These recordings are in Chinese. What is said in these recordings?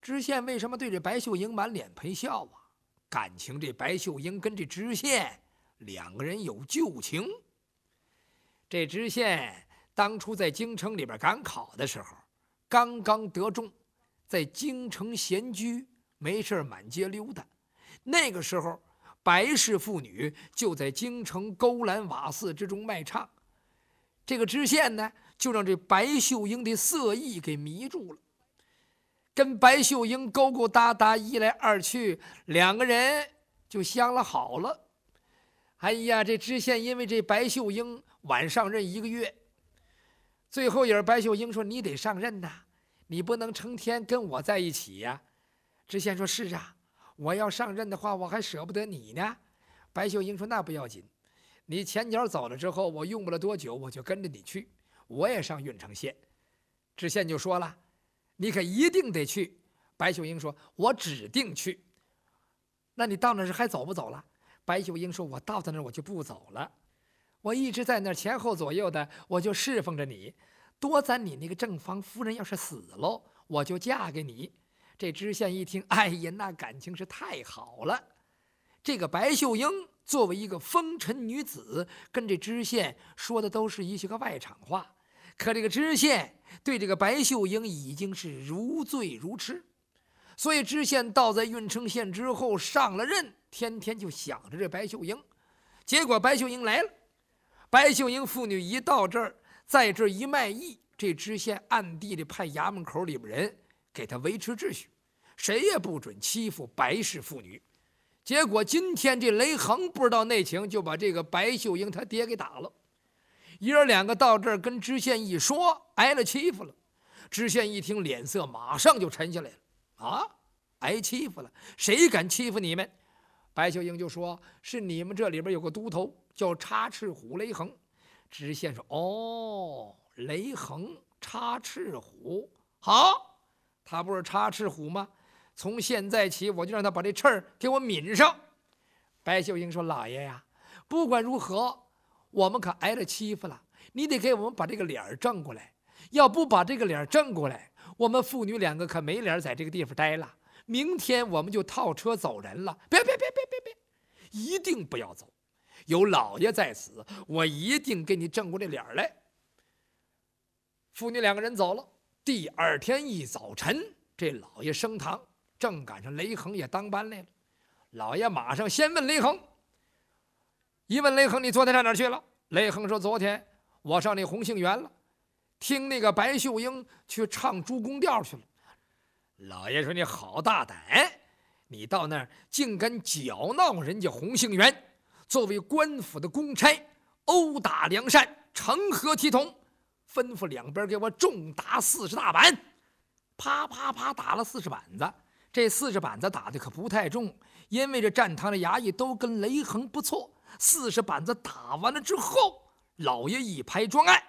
知县为什么对这白秀英满脸陪笑啊？感情这白秀英跟这知县两个人有旧情。这知县当初在京城里边赶考的时候，刚刚得中，在京城闲居，没事满街溜达。那个时候，白氏妇女就在京城勾栏瓦肆之中卖唱。这个知县呢，就让这白秀英的色艺给迷住了，跟白秀英勾勾搭搭，一来二去，两个人就相了好了。哎呀，这知县因为这白秀英晚上任1个月，最后也是白秀英说：“你得上任呐，你不能成天跟我在一起呀。”知县说：“是啊，我要上任的话，我还舍不得你呢。”白秀英说：“那不要紧，你前脚走了之后，我用不了多久，我就跟着你去，我也上郓城县。”知县就说了：“你可一定得去。”白秀英说：“我指定去。”那你到那儿还走不走了？白秀英说：“我到那儿我就不走了，我一直在那儿前后左右的，我就侍奉着你。多攒你那个正房夫人要是死喽，我就嫁给你。”这知县一听，哎呀，那感情是太好了。这个白秀英作为一个风尘女子，跟这知县说的都是一些个外场话，可这个知县对这个白秀英已经是如醉如痴。所以知县到在郓城县之后上了任，天天就想着这白秀英。结果白秀英来了，白秀英妇女一到这儿，在这一卖艺，这知县暗地里派衙门口里边人给他维持秩序，谁也不准欺负白氏妇女。结果今天这雷横不知道内情，就把这个白秀英他爹给打了。爷儿两个到这儿跟知县一说，挨了欺负了。知县一听，脸色马上就沉下来了。啊，挨欺负了，谁敢欺负你们？白秀英就说：“是你们这里边有个都头叫插翅虎雷横。”知县说：“哦，雷横插翅虎，好，他不是插翅虎吗？从现在起，我就让他把这刺儿给我抿上。”白秀英说：“老爷呀，不管如何，我们可挨了欺负了，你得给我们把这个脸正过来。要不把这个脸正过来，我们父女两个可没脸在这个地方待了。明天我们就套车走人了。别，一定不要走！有老爷在此，我一定给你正过这脸来。”父女两个人走了。第二天一早晨，这老爷升堂，正赶上雷横也当班来了。老爷马上先问雷横，一问雷横：“你昨天上哪儿去了？”雷横说：“昨天我上那红杏园了，听那个白秀英去唱朱公调去了。”老爷说：“你好大胆，你到那儿竟敢搅闹人家红杏园，作为官府的公差，殴打良善，成何体统？吩咐两边给我重打40大板。”啪啪啪打了40板子。这40板子打的可不太重，因为这站堂的衙役都跟雷横不错。40板子打完了之后，老爷一拍桌案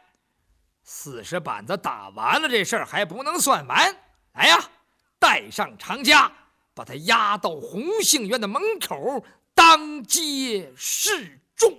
：“40板子打完了，这事儿还不能算完。来呀，带上长家，把他押到红杏园的门口，当街示众。”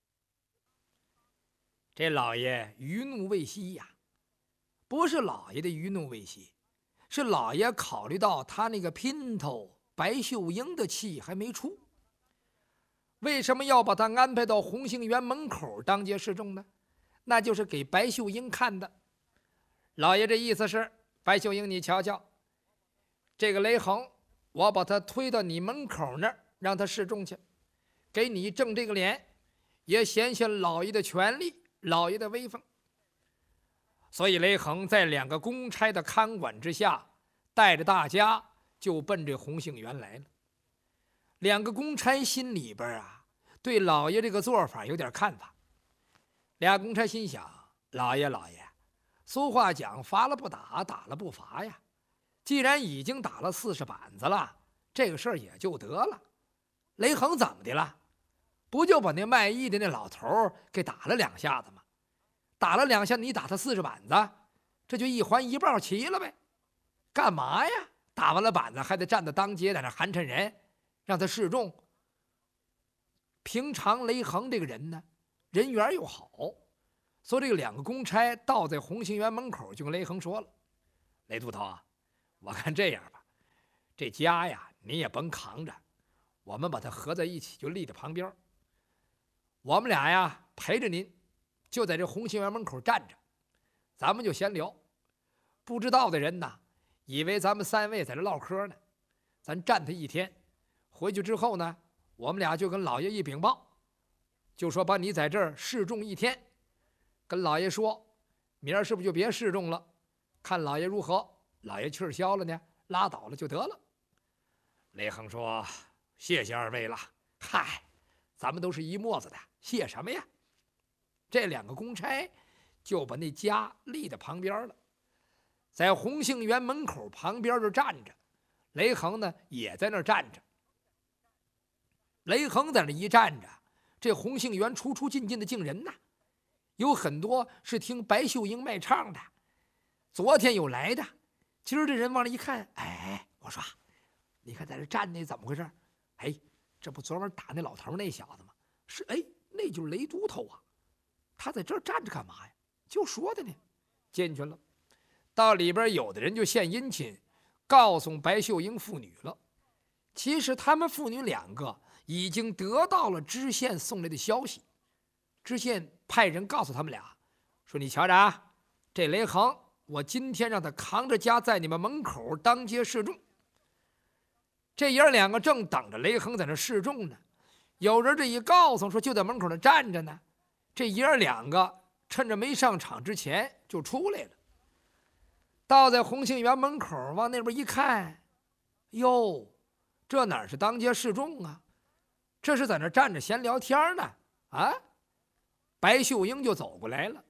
这老爷余怒未息呀，不是老爷的余怒未息，是老爷考虑到他那个姘头白秀英的气还没出。为什么要把他安排到红杏园门口当街示众呢？那就是给白秀英看的。老爷这意思是：白秀英，你瞧瞧，这个雷横，我把他推到你门口那儿，让他示众去，给你正这个脸，也显显老爷的权力，老爷的威风。所以雷横在2个公差的看管之下，带着大家就奔这红杏园来了。2个公差心里边啊，对老爷这个做法有点看法。俩公差心想：老爷，俗话讲，罚了不打，打了不罚呀。既然已经打了40板子了，这个事儿也就得了。雷横怎么的了？不就把那卖艺的那老头给打了2下子吗？打了2下，你打他40板子，这就一环一抱齐了呗。干嘛呀？打完了板子还得站在当街在那寒碜人，让他示众。平常雷横这个人呢，人缘又好，所以这个2个公差到在红杏园门口，就跟雷横说了：“雷都头啊，我看这样吧， 这家呀，您也甭扛着，我们把它合在一起，就立在旁边。我们俩呀陪着您，就在这红星园门口站着，咱们就闲聊。不知道的人呐，以为咱们3位在这唠嗑呢。咱站他一天，回去之后呢，我们俩就跟老爷一禀报，就说把你在这儿示众1天，跟老爷说，明儿是不是就别示众了？看老爷如何，老爷气儿消了呢，拉倒了就得了。雷横说：“谢谢2位了。嗨，咱们都是一沫子的，谢什么呀？”这2个公差就把那家立在旁边了，在红杏园门口旁边就站着。雷横呢也在那儿站着。雷横在那一站着，这红杏园出出进进的敬人呐，有很多是听白秀英卖唱的，昨天有来的，今儿这人往那一看，哎，我说，你看在这站那怎么回事？哎，这不昨晚打那老头那小子吗？是，哎，那就是雷都头啊，他在这儿站着干嘛呀？就说的呢，进去了。到里边有的人就献殷勤，告诉白秀英父女了。其实他们父女2个已经得到了知县送来的消息，知县派人告诉他们俩说：“你瞧着啊，这雷横，我今天让他扛着家在你们门口当街示众。”这爷2个正等着雷横在那示众呢，有人这一告诉说就在门口那站着呢，这爷2个趁着没上场之前就出来了。到在红杏园门口往那边一看，哟，这哪是当街示众啊？这是在那站着闲聊天呢。啊，白秀英就走过来了，